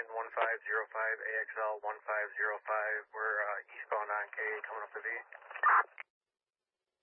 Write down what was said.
1505 AXL 1505. We're eastbound on K coming up to V.